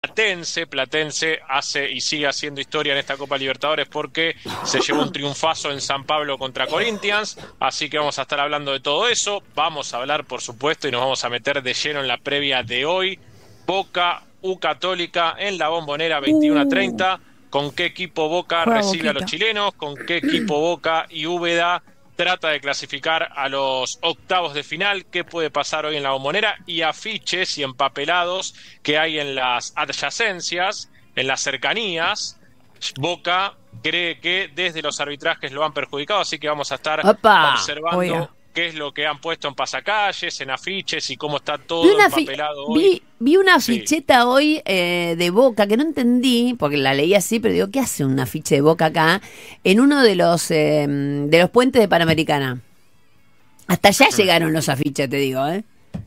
Platense hace y sigue haciendo historia en esta Copa Libertadores porque se llevó un triunfazo en San Pablo contra Corinthians, así que vamos a estar hablando de todo eso. Vamos a hablar, por supuesto, y nos vamos a meter de lleno en la previa de hoy. Boca U Católica en la Bombonera 21:30. ¿Con qué equipo Boca recibe a los chilenos? ¿Con qué equipo Boca y Úbeda trata de clasificar a los octavos de final? ¿Qué puede pasar hoy en la Bombonera? Y afiches y empapelados que hay en las adyacencias, en las cercanías. Boca cree que desde los arbitrajes lo han perjudicado, así que vamos a estar observando qué es lo que han puesto en pasacalles, en afiches y cómo está todo empapelado hoy. Vi una aficheta hoy de Boca que no entendí, porque la leí así, pero digo, ¿qué hace un afiche de Boca acá? En uno de los puentes de Panamericana. Hasta allá llegaron los afiches, te digo, ¿eh?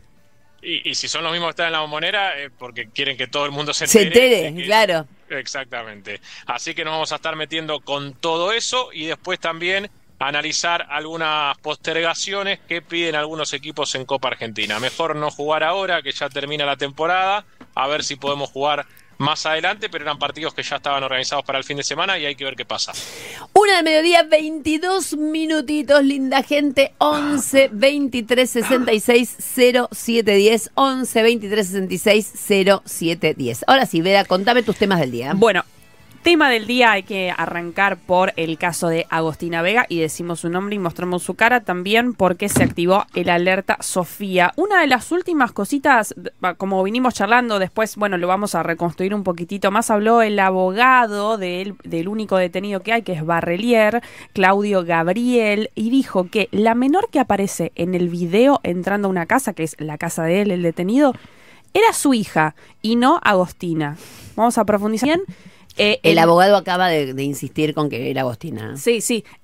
Y si son los mismos que están en la Bombonera, porque quieren que todo el mundo se entere, claro. Exactamente. Así que nos vamos a estar metiendo con todo eso y después también analizar algunas postergaciones que piden algunos equipos en Copa Argentina. Mejor no jugar ahora, que ya termina la temporada, a ver si podemos jugar más adelante, pero eran partidos que ya estaban organizados para el fin de semana y hay que ver qué pasa. 1:00 PM, 22 minutitos, linda gente. 11 23 66 0710. 11 23 66 0710. Ahora sí, Veda, contame tus temas del día. Bueno, tema del día, hay que arrancar por el caso de Agostina Vega y decimos su nombre y mostramos su cara también porque se activó el alerta Sofía. Una de las últimas cositas, como vinimos charlando, después, bueno, lo vamos a reconstruir un poquitito más, habló el abogado del único detenido que hay, que es Barrelier, Claudio Gabriel, y dijo que la menor que aparece en el video entrando a una casa, que es la casa de él, el detenido, era su hija y no Agostina. Vamos a profundizar bien. El abogado acaba de insistir con que era Agostina. Sí.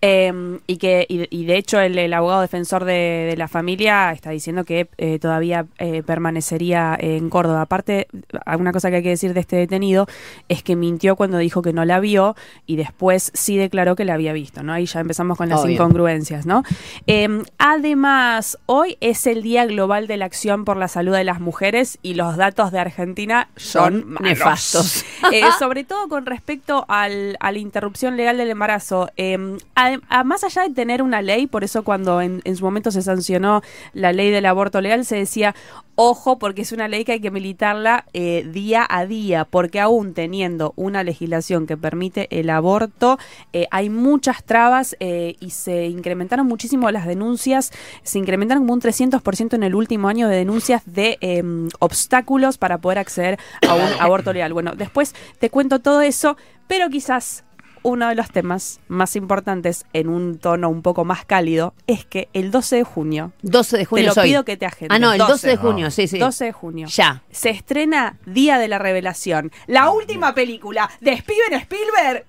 Y de hecho el abogado defensor de la familia está diciendo que todavía permanecería en Córdoba. Aparte, alguna cosa que hay que decir de este detenido es que mintió cuando dijo que no la vio y después sí declaró que la había visto, ¿no? Ahí ya empezamos con las incongruencias, ¿no? Además, hoy es el Día Global de la Acción por la Salud de las Mujeres y los datos de Argentina son nefastos. Sobre todo con respecto a la interrupción legal del embarazo, más allá de tener una ley, por eso cuando en su momento se sancionó la ley del aborto legal, se decía, ojo, porque es una ley que hay que militarla día a día, porque aún teniendo una legislación que permite el aborto, hay muchas trabas y se incrementaron muchísimo las denuncias, se incrementaron como un 300% en el último año de denuncias de obstáculos para poder acceder a un aborto legal. Bueno, después te cuento todo eso, pero quizás uno de los temas más importantes en un tono un poco más cálido es que el 12 de junio... 12 de junio te lo pido que te agendes. Ah, no, el 12 de junio, sí. 12 de junio. Ya. Se estrena Día de la Revelación. La última película de Steven Spielberg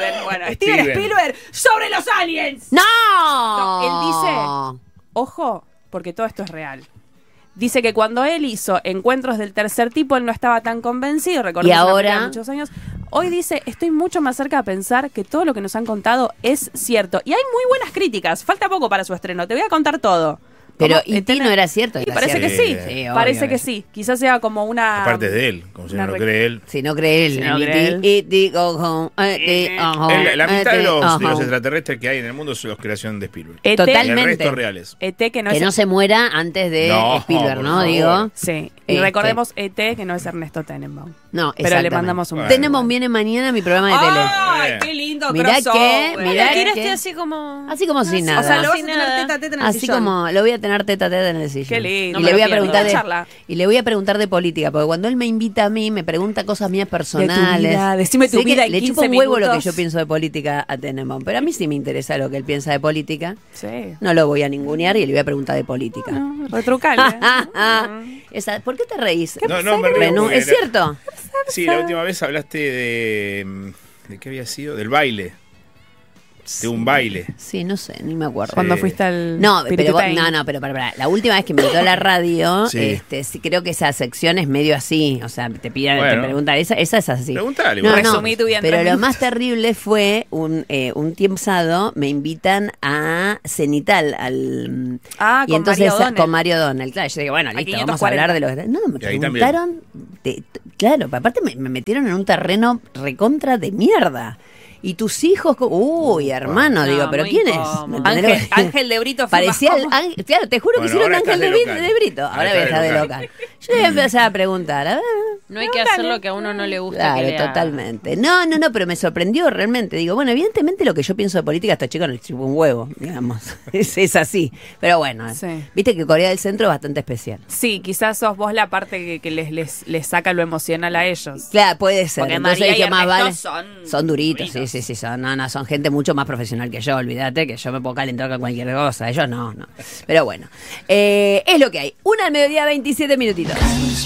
sobre los aliens. ¡No! Él dice, ojo, porque todo esto es real. Dice que cuando él hizo Encuentros del Tercer Tipo, él no estaba tan convencido, recordemos, y ahora, muchos años. Hoy dice, estoy mucho más cerca de pensar que todo lo que nos han contado es cierto. Y hay muy buenas críticas, falta poco para su estreno, te voy a contar todo. Pero E.T. no era cierto. Y parece que sí, parece que sí. Quizás sea como una... Aparte de él, como si no cree él. Si no cree él. E.T. go home. La mitad de los extraterrestres que hay en el mundo son los creación de Spielberg. Totalmente. El resto reales. E.T. que no se muera antes de Spielberg, ¿no? Digo. Sí. Y recordemos E.T. que no es Ernesto Tenenbaum. No, pero le mandamos un beso. Tenenbaum viene mañana a mi programa de tele. ¡Ay, qué lindo! Mirá que así como sin nada. O sea, lo vas a tener teta a teta en el sillón. Así como lo voy a tener teta a teta en el sillón. Qué lindo. Y le voy a preguntar de política, porque cuando él me invita a mí, me pregunta cosas mías personales. Decime tu vida en 15 le chupa un huevo minutos. lo que yo pienso de política a Tenenbaum, pero a mí sí me interesa lo que él piensa de política. Sí. No lo voy a ningunear y le voy a preguntar de política. Retrucale. ¿Por qué te reís? No, me río. ¿Es cierto? Sí, la última vez hablaste de... ¿De qué había sido? Del baile. de un baile. Sí, no sé, ni me acuerdo. Cuando fuiste al No, pero Piritutain. pero para. La última vez que me invitó a la radio, Sí. sí, creo que esa sección es medio así. O sea, te preguntan, esa es así. Preguntale. No, bueno. Resumí tu vida en pero 3 lo minutos. más terrible fue un tiempo pasado, me invitan a Cenital, y con entonces Mario O'Donnell. con Mario Donald. Claro, yo dije, bueno, A listo, 540. vamos a hablar de los... No, me Y ahí preguntaron... claro, aparte me metieron en un terreno recontra de mierda. ¿Y tus hijos? Uy, hermano, No, digo, ¿pero muy quién incómodo. es? ¿Me entendés? Ángel de Brito fue Parecía más el cómodo. ángel, claro, te juro que Bueno, hicieron ahora Ángel estás de, de local. de Brito. Ahora voy a estar de local. Yo voy a empezar a preguntar, a ver. No hay que hacer lo que a uno no le gusta Claro, que le hagan. totalmente. No, pero me sorprendió realmente. Digo, bueno, evidentemente lo que yo pienso de política a estos chicos no les chupa un huevo, digamos. es así. Pero bueno, Sí. viste que Corea del Centro es bastante especial. Sí, quizás sos vos la parte que les saca lo emocional a ellos. Claro, puede ser. Porque Entonces María y dije, más Ernesto vale. son Son duritos, duritos. sí. Son gente mucho más profesional que yo, olvídate, que yo me puedo calentar con cualquier cosa. Ellos no. Pero bueno, es lo que hay. 1:27 PM.